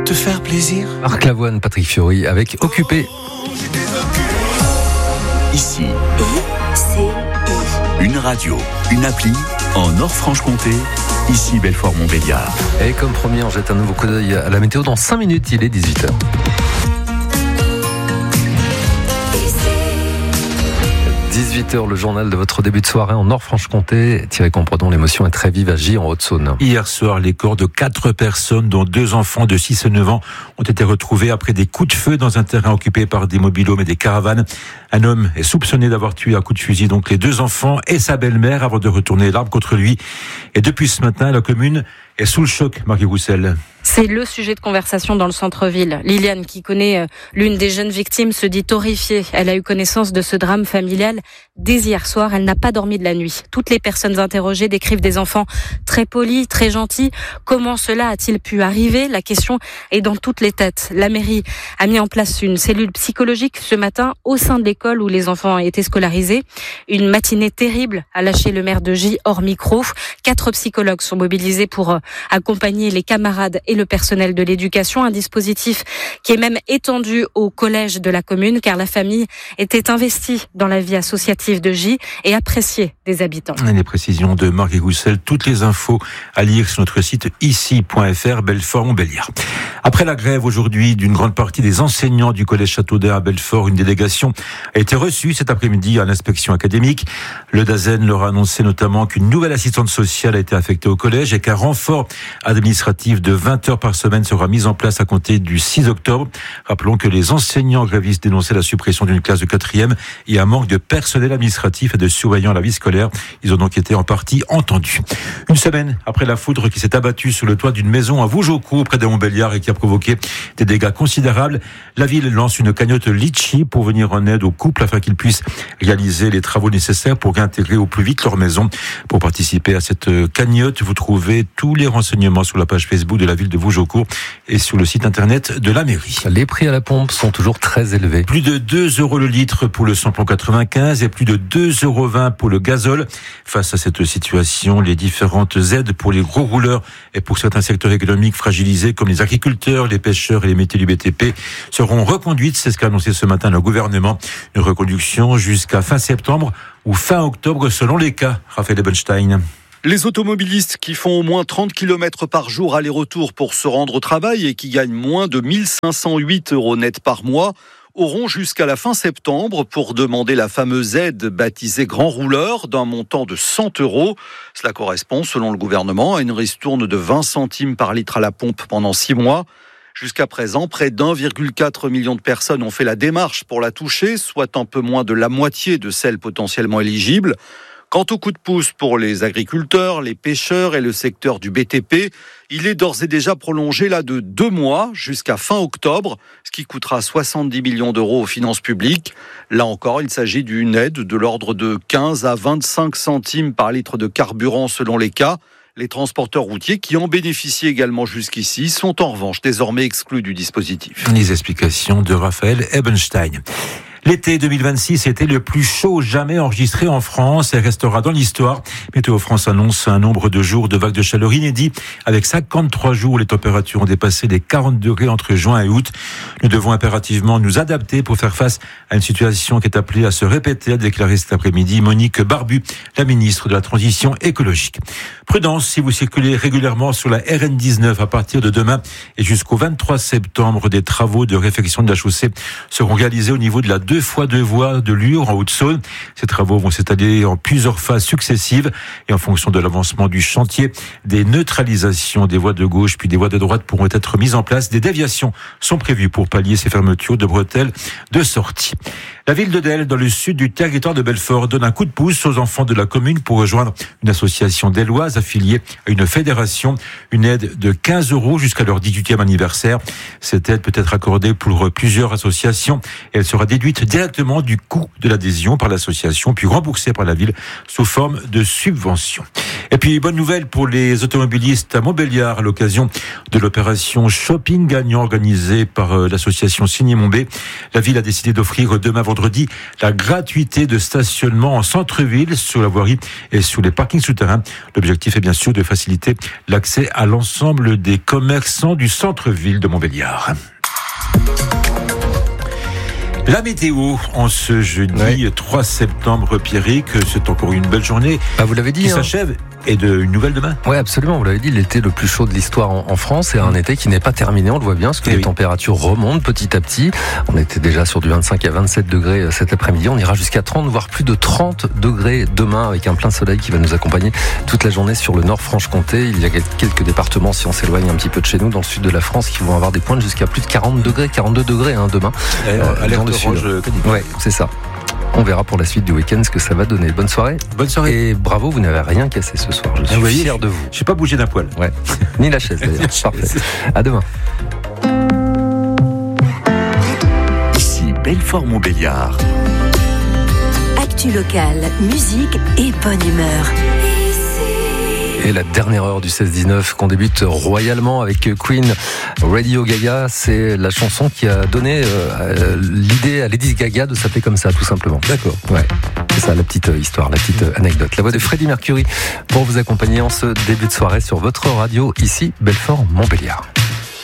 te faire plaisir. Marc Lavoine, Patrick Fiori avec Occupé. Ici, une radio, une appli en Nord-Franche-Comté. Ici Belfort-Montbéliard. Et comme promis, on jette un nouveau coup d'œil à la météo dans 5 minutes, il est 18h. 18h, le journal de votre début de soirée en Nord-Franche-Comté. Thierry Compredon, l'émotion est très vive à Gy en Haute-Saône. Hier soir, les corps de 4 personnes, dont 2 enfants de 6 et 9 ans, ont été retrouvés après des coups de feu dans un terrain occupé par des mobil-homes et des caravanes. Un homme est soupçonné d'avoir tué à coups de fusil donc les 2 enfants et sa belle-mère avant de retourner l'arme contre lui. Et depuis ce matin, la commune est sous le choc, Marie Roussel. C'est le sujet de conversation dans le centre-ville. Liliane, qui connaît l'une des jeunes victimes, se dit horrifiée. Elle a eu connaissance de ce drame familial dès hier soir. Elle n'a pas dormi de la nuit. Toutes les personnes interrogées décrivent des enfants très polis, très gentils. Comment cela a-t-il pu arriver ? La question est dans toutes les têtes. La mairie a mis en place une cellule psychologique ce matin au sein de l'école où les enfants étaient scolarisés. Une matinée terrible a lâché le maire de Gy hors micro. 4 psychologues sont mobilisés pour accompagner les camarades et le personnel de l'éducation, un dispositif qui est même étendu au collège de la commune car la famille était investie dans la vie associative de Gy et appréciée des habitants. Les précisions de Marc Roussel, toutes les infos à lire sur notre site ici.fr Belfort-Montbéliard. Après la grève aujourd'hui d'une grande partie des enseignants du collège Châteaudun à Belfort, une délégation a été reçue cet après-midi à l'inspection académique. Le DAZEN leur a annoncé notamment qu'une nouvelle assistante sociale a été affectée au collège et qu'un renfort administratif de 20 heures par semaine sera mis en place à compter du 6 octobre. Rappelons que les enseignants grévistes dénonçaient la suppression d'une classe de 4e et un manque de personnel administratif et de surveillants à la vie scolaire. Ils ont donc été en partie entendus. Une semaine après la foudre qui s'est abattue sur le toit d'une maison à Vougeaucourt près de Montbéliard et qui a provoqué des dégâts considérables, la ville lance une cagnotte Litchi pour venir en aide aux couples afin qu'ils puissent réaliser les travaux nécessaires pour réintégrer au plus vite leur maison. Pour participer à cette cagnotte, vous trouvez tous les renseignements sur la page Facebook de la ville de Vougeaucourt et sur le site internet de la mairie. Les prix à la pompe sont toujours très élevés. Plus de 2 € le litre pour le samplon 95 et plus de 2,20 € pour le gazole. Face à cette situation, les différentes aides pour les gros rouleurs et pour certains secteurs économiques fragilisés comme les agriculteurs, les pêcheurs et les métiers du BTP seront reconduites. C'est ce qu'a annoncé ce matin le gouvernement. Une reconduction jusqu'à fin septembre ou fin octobre selon les cas. Raphaël Ebenstein. Les automobilistes qui font au moins 30 km par jour aller-retour pour se rendre au travail et qui gagnent moins de 1 508 € net par mois auront jusqu'à la fin septembre pour demander la fameuse aide baptisée Grand Rouleur d'un montant de 100 €. Cela correspond, selon le gouvernement, à une ristourne de 20 centimes par litre à la pompe pendant 6 mois. Jusqu'à présent, près d'1,4 million de personnes ont fait la démarche pour la toucher, soit un peu moins de la moitié de celles potentiellement éligibles. Quant au coup de pouce pour les agriculteurs, les pêcheurs et le secteur du BTP, il est d'ores et déjà prolongé de 2 mois jusqu'à fin octobre, ce qui coûtera 70 millions € aux finances publiques. Là encore, il s'agit d'une aide de l'ordre de 15 à 25 centimes par litre de carburant selon les cas. Les transporteurs routiers qui en bénéficient également jusqu'ici sont en revanche désormais exclus du dispositif. Les explications de Raphaël Ebenstein. L'été 2026 était le plus chaud jamais enregistré en France et restera dans l'histoire. Météo France annonce un nombre de jours de vagues de chaleur inédit. Avec 53 jours, les températures ont dépassé les 40 degrés entre juin et août. Nous devons impérativement nous adapter pour faire face à une situation qui est appelée à se répéter, a déclaré cet après-midi Monique Barbu, la ministre de la Transition écologique. Prudence si vous circulez régulièrement sur la RN19 à partir de demain et jusqu'au 23 septembre. Des travaux de réfection de la chaussée seront réalisés au niveau de la 2x2 voies de Lure en Haute-Saône. Ces travaux vont s'étaler en plusieurs phases successives et en fonction de l'avancement du chantier, des neutralisations des voies de gauche puis des voies de droite pourront être mises en place. Des déviations sont prévues pour pallier ces fermetures de bretelles de sortie. La ville de Delle, dans le sud du territoire de Belfort, donne un coup de pouce aux enfants de la commune pour rejoindre une association delloise affiliée à une fédération. Une aide de 15 € jusqu'à leur 18e anniversaire. Cette aide peut être accordée pour plusieurs associations et elle sera déduite déduite directement du coût de l'adhésion par l'association, puis remboursée par la ville sous forme de subvention. Et puis, bonne nouvelle pour les automobilistes à Montbéliard à l'occasion de l'opération Shopping Gagnant organisée par l'association Signé Montbé. La ville a décidé d'offrir demain vendredi la gratuité de stationnement en centre-ville sur la voirie et sur les parkings souterrains. L'objectif est bien sûr de faciliter l'accès à l'ensemble des commerçants du centre-ville de Montbéliard. La météo en ce jeudi 3 septembre, Pierrick, c'est encore une belle journée. Vous l'avez dit, qui s'achève. Et une nouvelle demain. Oui, absolument. Vous l'avez dit, l'été le plus chaud de l'histoire en France, et un été qui n'est pas terminé, on le voit bien, parce que les températures remontent petit à petit. On était déjà sur du 25 à 27 degrés cet après-midi. On ira jusqu'à 30, voire plus de 30 degrés demain, avec un plein soleil qui va nous accompagner toute la journée sur le Nord-Franche-Comté. Il y a quelques départements, si on s'éloigne un petit peu de chez nous, dans le sud de la France, qui vont avoir des pointes jusqu'à plus de 40 degrés, 42 degrés demain. Alerte dans le sud. Oui, c'est ça. On verra pour la suite du week-end ce que ça va donner. Bonne soirée. Bonne soirée. Et bravo, vous n'avez rien cassé ce soir. Je suis fier de vous. Je n'ai pas bougé d'un poil. Ouais. Ni la chaise d'ailleurs. Parfait. À demain. Ici Belfort-Montbéliard. Actu locale, musique et bonne humeur. Et la dernière heure du 16-19 qu'on débute royalement avec Queen, Radio Gaga, c'est la chanson qui a donné l'idée à Lady Gaga de s'appeler comme ça, tout simplement. D'accord. Ouais. C'est ça la petite histoire, la petite anecdote. La voix de Freddie Mercury pour vous accompagner en ce début de soirée sur votre radio, ici Belfort-Montbéliard.